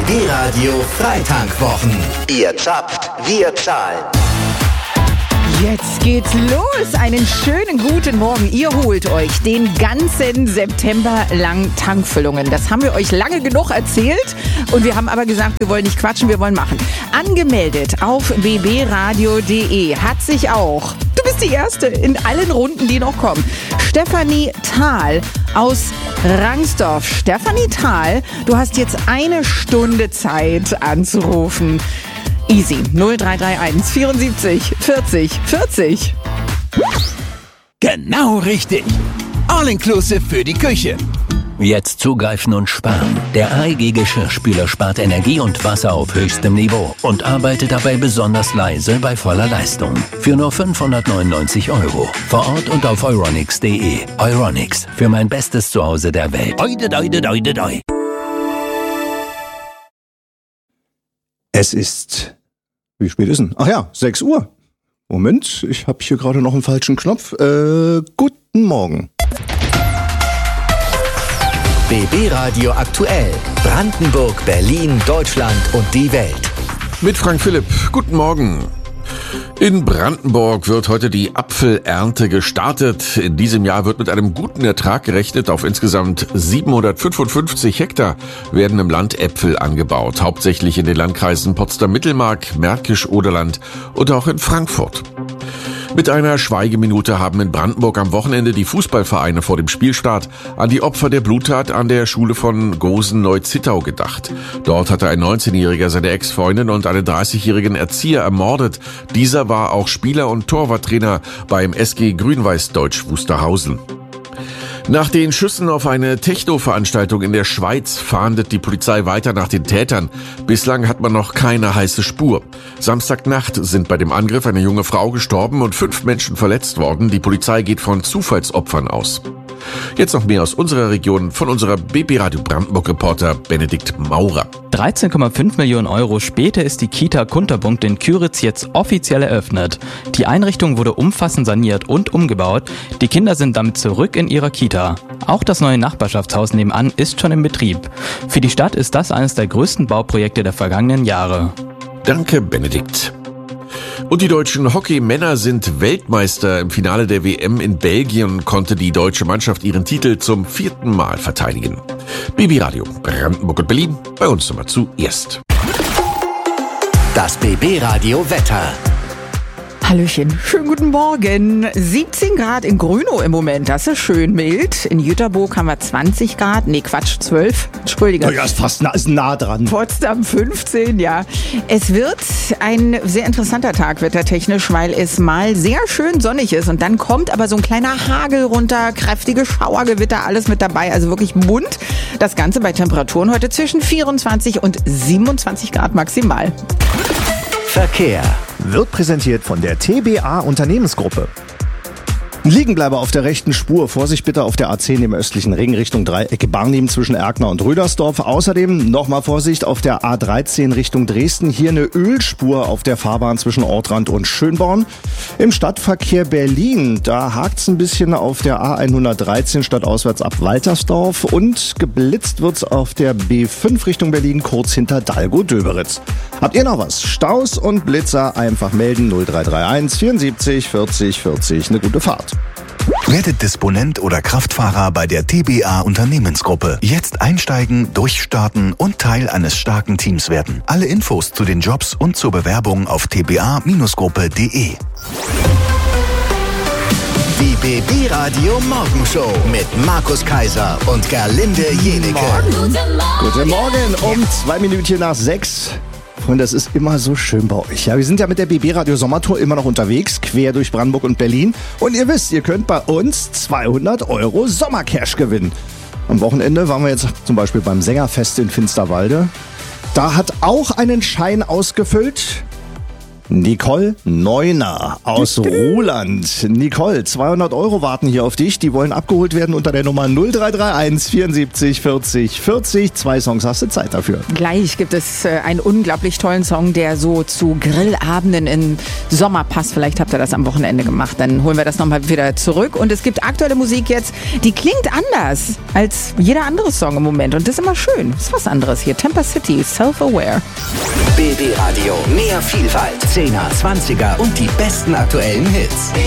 BB Radio Freitankwwochen. Ihr zapft, wir zahlen. Jetzt geht's los. Einen schönen guten Morgen. Ihr holt euch den ganzen September lang Tankfüllungen. Das haben wir euch lange genug erzählt. Und wir haben aber gesagt, wir wollen nicht quatschen, wir wollen machen. Angemeldet auf bbradio.de hat sich auch, du bist die Erste in allen Runden, die noch kommen, Stefanie Thal aus Rangsdorf. Stefanie Thal, du hast jetzt 1 Stunde Zeit anzurufen. Easy. 0331 74 40 40. Genau richtig. All-inclusive für die Küche. Jetzt zugreifen und sparen. Der AEG Geschirrspüler spart Energie und Wasser auf höchstem Niveau und arbeitet dabei besonders leise bei voller Leistung. Für nur 599 €. Vor Ort und auf euronics.de. Euronics. Für mein bestes Zuhause der Welt. Oide, oide, oide, oide. Es ist... Wie spät ist denn? Ach ja, 6 Uhr. Moment, ich habe hier gerade noch einen falschen Knopf. Guten Morgen. BB Radio aktuell. Brandenburg, Berlin, Deutschland und die Welt. Mit Frank Philipp. Guten Morgen. In Brandenburg wird heute die Apfelernte gestartet. In diesem Jahr wird mit einem guten Ertrag gerechnet. Auf insgesamt 755 Hektar werden im Land Äpfel angebaut. Hauptsächlich in den Landkreisen Potsdam-Mittelmark, Märkisch-Oderland und auch in Frankfurt. Mit einer Schweigeminute haben in Brandenburg am Wochenende die Fußballvereine vor dem Spielstart an die Opfer der Bluttat an der Schule von Gosen-Neu-Zittau gedacht. Dort hatte ein 19-Jähriger seine Ex-Freundin und einen 30-jährigen Erzieher ermordet. Dieser war auch Spieler und Torwarttrainer beim SG Grün-Weiß-Deutsch Wusterhausen. Nach den Schüssen auf eine Techno-Veranstaltung in der Schweiz fahndet die Polizei weiter nach den Tätern. Bislang hat man noch keine heiße Spur. Samstagnacht sind bei dem Angriff eine junge Frau gestorben und 5 Menschen verletzt worden. Die Polizei geht von Zufallsopfern aus. Jetzt noch mehr aus unserer Region von unserer BB Radio Brandenburg-Reporter Benedikt Maurer. 13,5 Millionen € später ist die Kita Kunterbucht in Kyritz jetzt offiziell eröffnet. Die Einrichtung wurde umfassend saniert und umgebaut. Die Kinder sind damit zurück in ihrer Kita. Auch das neue Nachbarschaftshaus nebenan ist schon in Betrieb. Für die Stadt ist das eines der größten Bauprojekte der vergangenen Jahre. Danke, Benedikt. Und die deutschen Hockeymänner sind Weltmeister. Im Finale der WM in Belgien konnte die deutsche Mannschaft ihren Titel zum 4. Mal verteidigen. BB Radio Brandenburg und Berlin, bei uns Nummer zuerst. Das BB Radio Wetter. Hallöchen, schönen guten Morgen. 17 Grad in Grünow im Moment, das ist schön mild. In Jüterbourg haben wir 20 Grad, 12. Entschuldige. Ja, ist fast nah dran. Potsdam 15, ja. Es wird ein sehr interessanter Tag wettertechnisch, weil es mal sehr schön sonnig ist und dann kommt aber so ein kleiner Hagel runter, kräftige Schauergewitter, alles mit dabei, also wirklich bunt. Das Ganze bei Temperaturen heute zwischen 24 und 27 Grad maximal. Verkehr. Wird präsentiert von der TBA Unternehmensgruppe. Liegenbleiber auf der rechten Spur. Vorsicht bitte auf der A10 im östlichen Ring Richtung Dreiecke Barnim zwischen Erkner und Rüdersdorf. Außerdem nochmal Vorsicht auf der A13 Richtung Dresden. Hier eine Ölspur auf der Fahrbahn zwischen Ortrand und Schönborn. Im Stadtverkehr Berlin, da hakt's ein bisschen auf der A113 stadtauswärts ab Waltersdorf. Und geblitzt wird's auf der B5 Richtung Berlin kurz hinter Dalgo-Döberitz. Habt ihr noch was? Staus und Blitzer einfach melden 0331 74 40 40. Eine gute Fahrt. Werdet Disponent oder Kraftfahrer bei der TBA Unternehmensgruppe. Jetzt einsteigen, durchstarten und Teil eines starken Teams werden. Alle Infos zu den Jobs und zur Bewerbung auf tba-gruppe.de. Die BB Radio Morgenshow mit Markus Kaiser und Gerlinde Jenecke. Guten Morgen, um 2 Minuten nach 6. Und das ist immer so schön bei euch. Ja, wir sind ja mit der BB Radio Sommertour immer noch unterwegs, quer durch Brandenburg und Berlin. Und ihr wisst, ihr könnt bei uns 200 € Sommercash gewinnen. Am Wochenende waren wir jetzt zum Beispiel beim Sängerfest in Finsterwalde. Da hat auch einen Schein ausgefüllt Nicole Neuner aus Ruhland. Nicole, 200 € warten hier auf dich. Die wollen abgeholt werden unter der Nummer 0331 74 40 40. 2 Songs hast du Zeit dafür. Gleich gibt es einen unglaublich tollen Song, der so zu Grillabenden im Sommer passt. Vielleicht habt ihr das am Wochenende gemacht. Dann holen wir das nochmal wieder zurück. Und es gibt aktuelle Musik jetzt, die klingt anders als jeder andere Song im Moment. Und das ist immer schön. Das ist was anderes hier. Temper City, Self-Aware. BB Radio, mehr Vielfalt, 10er, 20er und die besten aktuellen Hits.